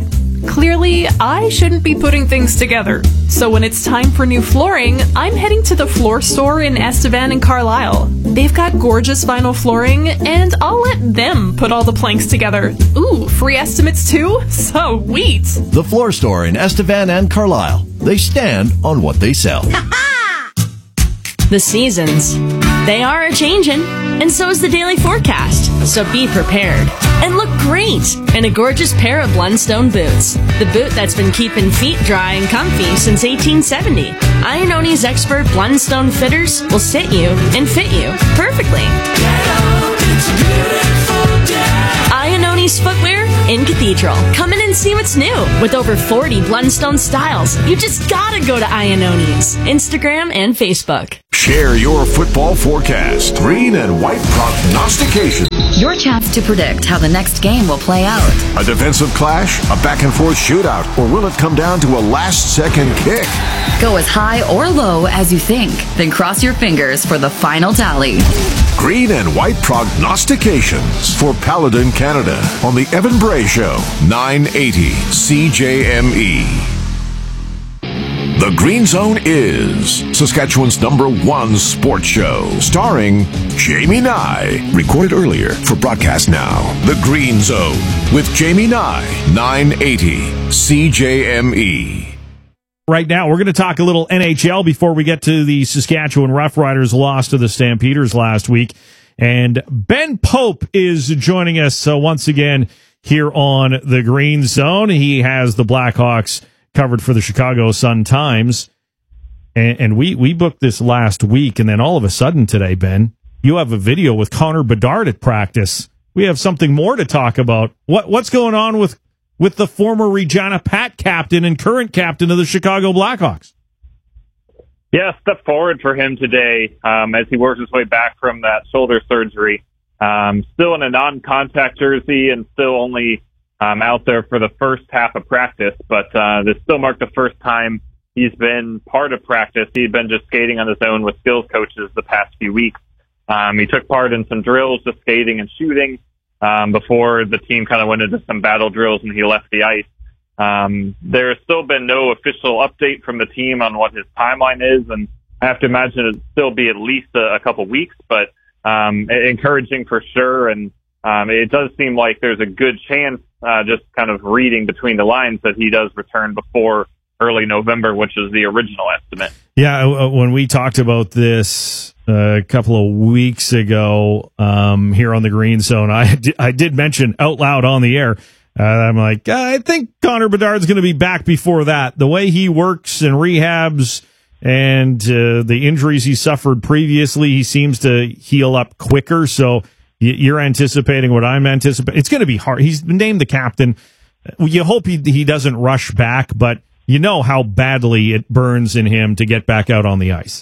Clearly, I shouldn't be putting things together. So when it's time for new flooring, I'm heading to the floor store in Estevan and Carlisle. They've got gorgeous vinyl flooring, and I'll let them put all the planks together. Ooh, free estimates too? Sweet! The Floor Store in Estevan and Carlisle. They stand on what they sell. The seasons, they are a-changin', and so is the daily forecast. So be prepared and look great in a gorgeous pair of Blundstone boots. The boot that's been keeping feet dry and comfy since eighteen seventy. Ianoni's expert Blundstone fitters will sit you and fit you perfectly. Ianoni's footwear in Cathedral. Come in and see what's new. With over forty Blundstone styles, you just gotta go to Ianoni's Instagram and Facebook. Share your football forecast. Green and white prognostication. Your chance to predict how the next game will play out. A defensive clash, a back-and-forth shootout, or will it come down to a last-second kick? Go as high or low as you think, then cross your fingers for the final tally. Green and white prognostications for Paladin Canada on the Evan Bray Show, nine eighty C J M E. The Green Zone is Saskatchewan's number one sports show, starring Jamie Nye. Recorded earlier for broadcast now. The Green Zone with Jamie Nye, nine eighty C J M E. Right now, we're going to talk a little N H L before we get to the Saskatchewan Roughriders loss to the Stampeders last week. And Ben Pope is joining us uh, once again here on the Green Zone. He has the Blackhawks covered for the Chicago Sun-Times. And, and we, we booked this last week, and then all of a sudden today, Ben, you have a video with Connor Bedard at practice. We have something more to talk about. What What's going on with with the former Regina Pat captain and current captain of the Chicago Blackhawks? Yeah, step forward for him today um, as he works his way back from that shoulder surgery. Um, still in a non-contact jersey and still only um, out there for the first half of practice, but uh, this still marked the first time he's been part of practice. He'd been just skating on his own with skills coaches the past few weeks. Um, he took part in some drills, just skating and shooting. Um, before the team kind of went into some battle drills and he left the ice. Um, there's still been no official update from the team on what his timeline is, and I have to imagine it'll still be at least a, a couple weeks, but um, encouraging for sure. And um, it does seem like there's a good chance, uh, just kind of reading between the lines, that he does return before early November, which is the original estimate. Yeah, when we talked about this a couple of weeks ago um, here on the Green Zone, I did, I did mention out loud on the air, uh, I'm like, I think Connor Bedard's going to be back before that. The way he works and rehabs and uh, the injuries he suffered previously, he seems to heal up quicker. So you're anticipating what I'm anticipating. It's going to be hard. He's been named the captain. You hope he, he doesn't rush back, but you know how badly it burns in him to get back out on the ice.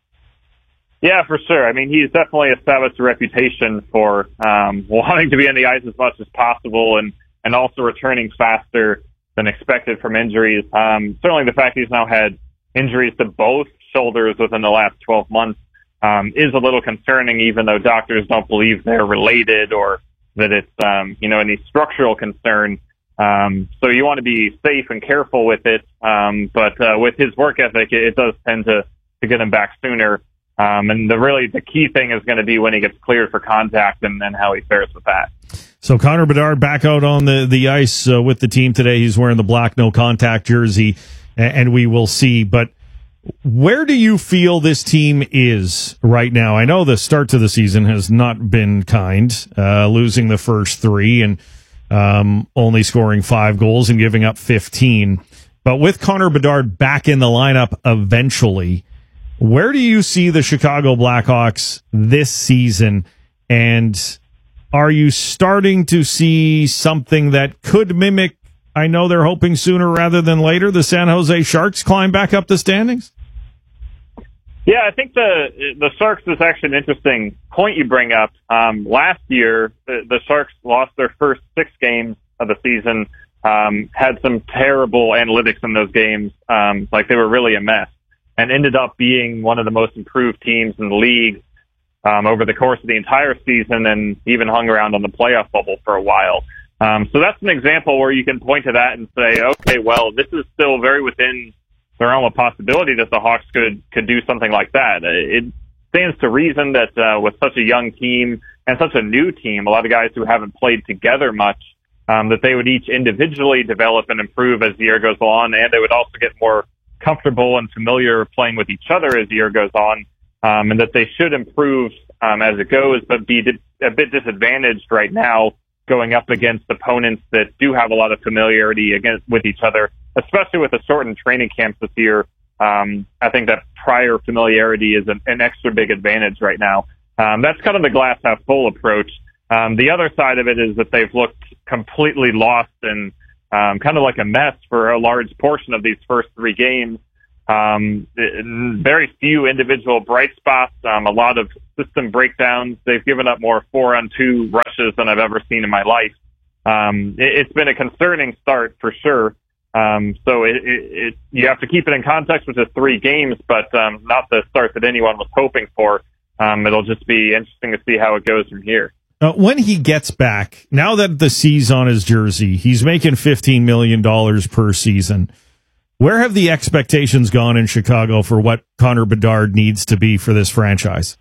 Yeah, for sure. I mean, he's definitely established a reputation for um, wanting to be on the ice as much as possible and, and also returning faster than expected from injuries. Um, certainly the fact he's now had injuries to both shoulders within the last twelve months um, is a little concerning, even though doctors don't believe they're related or that it's, um, you know, any structural concern. Um, so you want to be safe and careful with it. Um, but uh, with his work ethic, it, it does tend to, to get him back sooner. Um, and the really the key thing is going to be when he gets cleared for contact and then how he fares with that. So Connor Bedard back out on the, the ice uh, with the team today. He's wearing the black no contact jersey, and we will see. But where do you feel this team is right now? I know the start to the season has not been kind, uh, losing the first three and um, only scoring five goals and giving up fifteen. But with Connor Bedard back in the lineup eventually, where do you see the Chicago Blackhawks this season? And are you starting to see something that could mimic, I know they're hoping sooner rather than later, the San Jose Sharks climb back up the standings? Yeah, I think the the Sharks is actually an interesting point you bring up. Um, last year, the, the Sharks lost their first six games of the season, um, had some terrible analytics in those games, um, like they were really a mess, and ended up being one of the most improved teams in the league um, over the course of the entire season, and even hung around on the playoff bubble for a while. Um, so that's an example where you can point to that and say, okay, well, this is still very within the realm of possibility that the Hawks could, could do something like that. It stands to reason that uh, with such a young team and such a new team, a lot of guys who haven't played together much, um, that they would each individually develop and improve as the year goes on, and they would also get more comfortable and familiar playing with each other as the year goes on, um, and that they should improve um, as it goes, but be di- a bit disadvantaged right now going up against opponents that do have a lot of familiarity against with each other, especially with the shortened training camps this year. Um, I think that prior familiarity is an, an extra big advantage right now. Um, that's kind of the glass half full approach. Um, the other side of it is that they've looked completely lost and um, kind of like a mess for a large portion of these first three games. Um, very few individual bright spots, um, a lot of system breakdowns. They've given up more four on two rushes than I've ever seen in my life. Um, it, it's been a concerning start for sure. Um, so it, it, it, you have to keep it in context with just three games, but um, not the start that anyone was hoping for. Um, it'll just be interesting to see how it goes from here. Uh, when he gets back, now that the C's on his jersey, he's making fifteen million dollars per season. Where have the expectations gone in Chicago for what Connor Bedard needs to be for this franchise?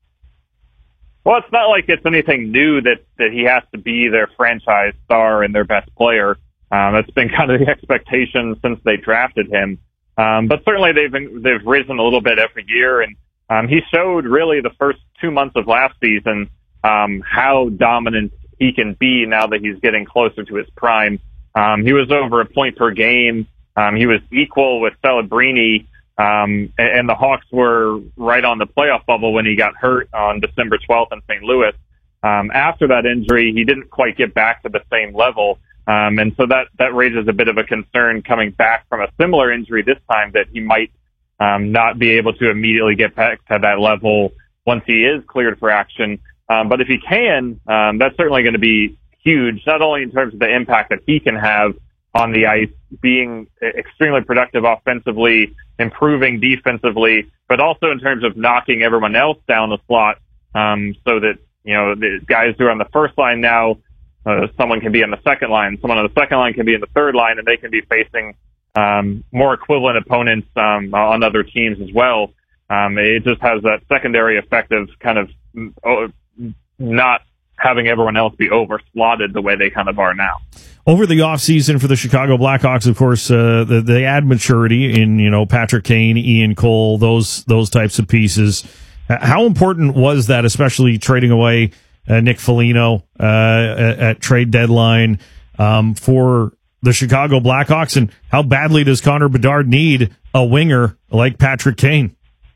Well, it's not like it's anything new that, that he has to be their franchise star and their best player. Um, that's been kind of the expectation since they drafted him. Um, but certainly they've been, they've risen a little bit every year, and um, he showed really the first two months of last season um, how dominant he can be now that he's getting closer to his prime. Um, he was over a point per game. Um, he was equal with Celebrini, um, and, and the Hawks were right on the playoff bubble when he got hurt on December twelfth in Saint Louis. Um, after that injury, he didn't quite get back to the same level. Um, and so that, that raises a bit of a concern coming back from a similar injury this time that he might um, not be able to immediately get back to that level once he is cleared for action. Um, but if he can, um, that's certainly going to be huge, not only in terms of the impact that he can have on the ice, being extremely productive offensively, improving defensively, but also in terms of knocking everyone else down the slot, um, so that, you know, the guys who are on the first line now, uh, someone can be on the second line, someone on the second line can be in the third line, and they can be facing um, more equivalent opponents um, on other teams as well. Um, it just has that secondary effect of kind of uh, not having everyone else be over-slotted the way they kind of are now. Over the offseason for the Chicago Blackhawks, of course, uh, they, they add maturity in, you know, Patrick Kane, Ian Cole, those those types of pieces. How important was that, especially trading away uh, Nick Foligno uh, at, at trade deadline um, for the Chicago Blackhawks? And how badly does Connor Bedard need a winger like Patrick Kane?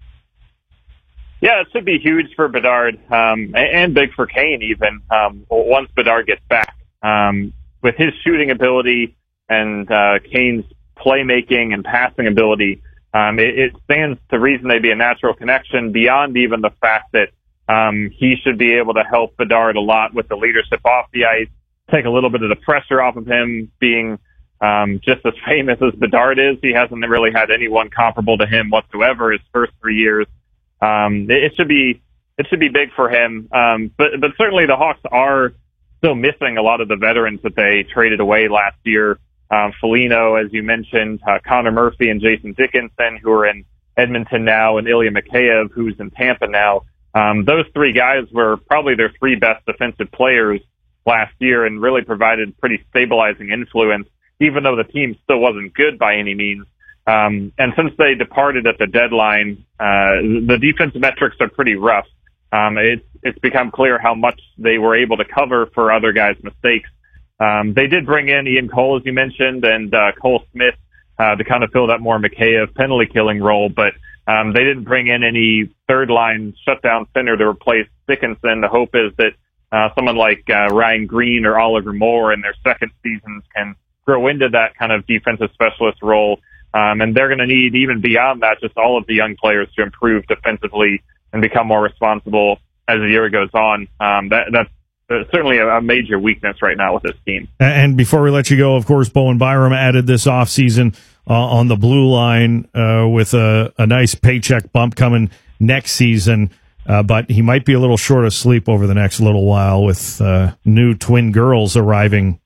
Yeah, it should be huge for Bedard um, and, and big for Kane even um, once Bedard gets back. Um, with his shooting ability and uh, Kane's playmaking and passing ability, um, it, it stands to reason they'd be a natural connection beyond even the fact that um, he should be able to help Bedard a lot with the leadership off the ice, take a little bit of the pressure off of him being um, just as famous as Bedard is. He hasn't really had anyone comparable to him whatsoever his first three years. Um, it, it should be it should be big for him, um, but but certainly the Hawks are still missing a lot of the veterans that they traded away last year. Um, Foligno, as you mentioned, uh, Connor Murphy and Jason Dickinson, who are in Edmonton now, and Ilya Mikheyev, who's in Tampa now. Um, those three guys were probably their three best defensive players last year and really provided pretty stabilizing influence, even though the team still wasn't good by any means. Um, and since they departed at the deadline, uh, the defensive metrics are pretty rough. Um, it's, it's become clear how much they were able to cover for other guys' mistakes. Um, they did bring in Ian Cole, as you mentioned, and uh, Cole Smith uh, to kind of fill that more Mikheyev penalty-killing role, but um, they didn't bring in any third-line shutdown center to replace Dickinson. The hope is that uh, someone like uh, Ryan Green or Oliver Moore in their second seasons can grow into that kind of defensive specialist role. Um, and they're going to need, even beyond that, just all of the young players to improve defensively and become more responsible as the year goes on. Um, that, that's uh, certainly a, a major weakness right now with this team. And before we let you go, of course, Bowen Byram added this offseason uh, on the blue line uh, with a, a nice paycheck bump coming next season. Uh, but he might be a little short of sleep over the next little while with uh, new twin girls arriving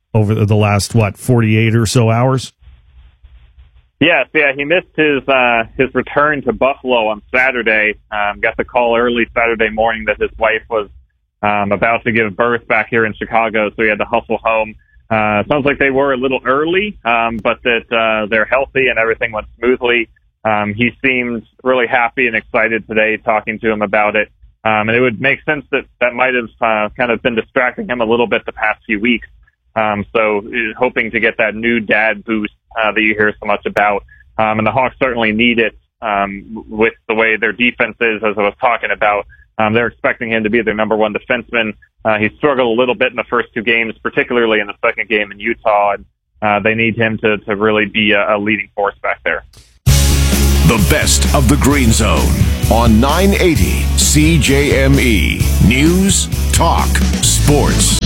over the, the last, what, forty-eight or so hours? Yes, yeah, he missed his uh, his return to Buffalo on Saturday. Um, got the call early Saturday morning that his wife was um, about to give birth back here in Chicago, so he had to hustle home. Uh, sounds like they were a little early, um, but that uh, they're healthy and everything went smoothly. Um, he seemed really happy and excited today, talking to him about it. Um, and it would make sense that that might have uh, kind of been distracting him a little bit the past few weeks. Um, so uh, hoping to get that new dad boost uh, that you hear so much about. Um, and the Hawks certainly need it um, with the way their defense is, as I was talking about. Um, they're expecting him to be their number one defenseman. Uh, he struggled a little bit in the first two games, particularly in the second game in Utah. And uh, they need him to, to really be a, a leading force back there. The best of the Green Zone on nine eighty C J M E. News, Talk, Sports.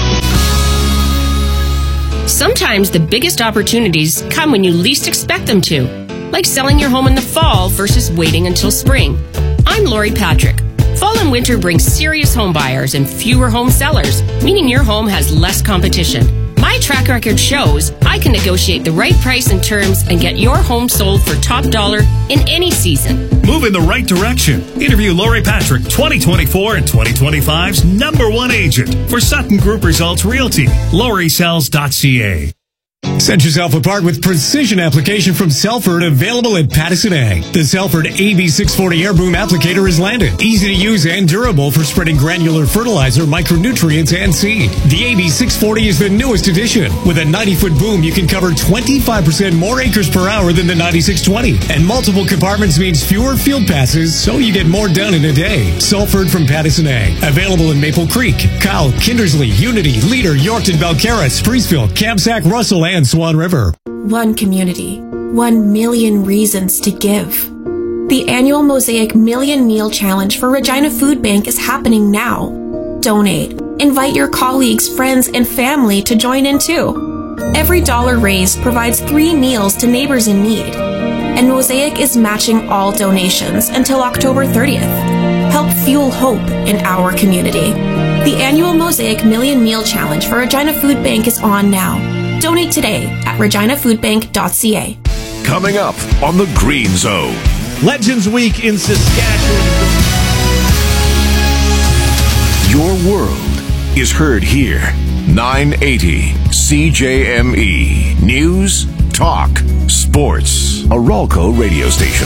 Sometimes the biggest opportunities come when you least expect them to, like selling your home in the fall versus waiting until spring. I'm Lori Patrick. Fall and winter bring serious home buyers and fewer home sellers, meaning your home has less competition. My track record shows I can negotiate the right price and terms and get your home sold for top dollar in any season. Move in the right direction. Interview Lori Patrick, twenty twenty-four and twenty twenty-five's number one agent for Sutton Group Results Realty. Lori Sells dot C A. Set yourself apart with precision application from Selford, available at Pattison Ag. The Selford A B six forty air boom applicator is landed. Easy to use and durable for spreading granular fertilizer, micronutrients, and seed. The A B six forty is the newest addition. With a ninety-foot boom, you can cover twenty-five percent more acres per hour than the ninety-six twenty. And multiple compartments means fewer field passes, so you get more done in a day. Selford from Pattison Ag. Available in Maple Creek, Kyle, Kindersley, Unity, Leader, Yorkton, Belcarra, Spreesville, Kamsack, Russell, and Swan River. One community, one million reasons to give. The annual Mosaic Million Meal Challenge for Regina Food Bank is happening now. Donate. Invite your colleagues, friends, and family to join in too. Every dollar raised provides three meals to neighbors in need. And Mosaic is matching all donations until October thirtieth. Help fuel hope in our community. The annual Mosaic Million Meal Challenge for Regina Food Bank is on now. Donate today at regina food bank dot c a. Coming up on the Green Zone. Legends Week in Saskatchewan. Your world is heard here. nine eighty C J M E. News, Talk, Sports. A Ralco radio station.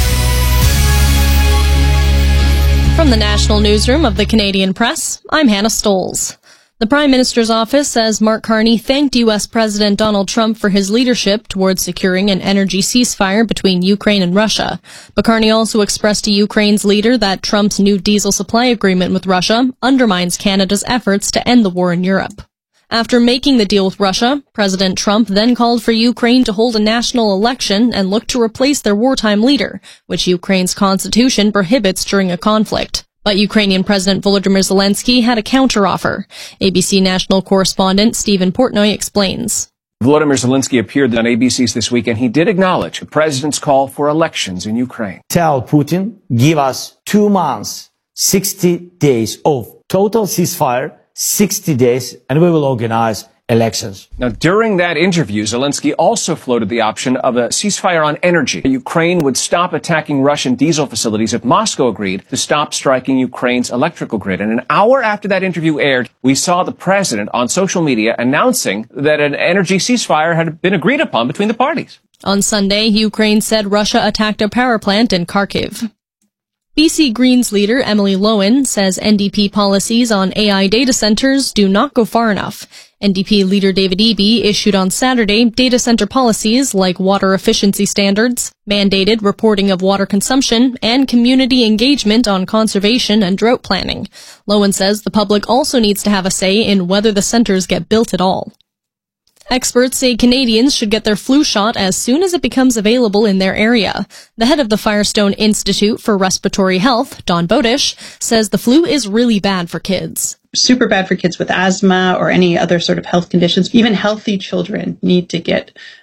From the National Newsroom of the Canadian Press, I'm Hannah Stoles. The Prime Minister's office says Mark Carney thanked U S President Donald Trump for his leadership towards securing an energy ceasefire between Ukraine and Russia. But Carney also expressed to Ukraine's leader that Trump's new diesel supply agreement with Russia undermines Canada's efforts to end the war in Europe. After making the deal with Russia, President Trump then called for Ukraine to hold a national election and look to replace their wartime leader, which Ukraine's constitution prohibits during a conflict. But Ukrainian President Volodymyr Zelensky had a counteroffer. A B C national correspondent Stephen Portnoy explains. Volodymyr Zelensky appeared on A B C's This Week, and he did acknowledge the president's call for elections in Ukraine. Tell Putin, give us two months, sixty days of total ceasefire, sixty days, and we will organize elections. Now, during that interview, Zelensky also floated the option of a ceasefire on energy. Ukraine would stop attacking Russian diesel facilities if Moscow agreed to stop striking Ukraine's electrical grid. And an hour after that interview aired, we saw the president on social media announcing that an energy ceasefire had been agreed upon between the parties. On Sunday, Ukraine said Russia attacked a power plant in Kharkiv. B C Greens leader Emily Lowen says N D P policies on A I data centers do not go far enough. N D P leader David Eby issued on Saturday data center policies like water efficiency standards, mandated reporting of water consumption, and community engagement on conservation and drought planning. Lowen says the public also needs to have a say in whether the centers get built at all. Experts say Canadians should get their flu shot as soon as it becomes available in their area. The head of the Firestone Institute for Respiratory Health, Don Bodish, says the flu is really bad for kids. Super bad for kids with asthma or any other sort of health conditions. Even healthy children need to get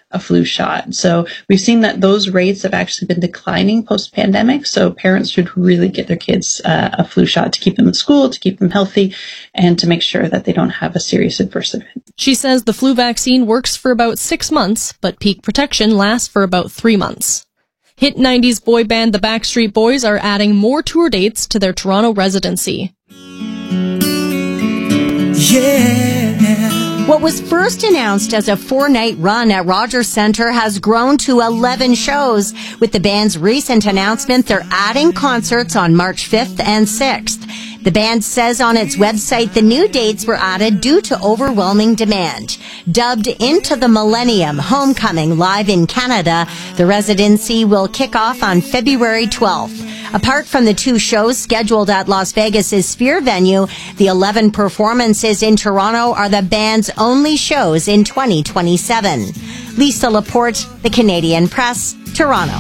a flu shot. So we've seen that those rates have actually been declining post-pandemic. So parents should really get their kids uh, a flu shot to keep them in school, to keep them healthy, and to make sure that they don't have a serious adverse event. She says the flu vaccine works for about six months, but peak protection lasts for about three months. Hit nineties boy band The Backstreet Boys are adding more tour dates to their Toronto residency. Yeah. What was first announced as a four-night run at Rogers Centre has grown to eleven shows. With the band's recent announcement, they're adding concerts on March fifth and sixth. The band says on its website the new dates were added due to overwhelming demand. Dubbed Into the Millennium Homecoming live in Canada, the residency will kick off on February twelfth. Apart from the two shows scheduled at Las Vegas' Sphere venue, the eleven performances in Toronto are the band's only shows in twenty twenty-seven. Lisa Laporte, The Canadian Press, Toronto.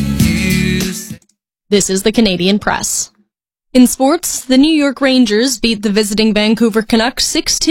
This is The Canadian Press. In sports, the New York Rangers beat the visiting Vancouver Canucks six two.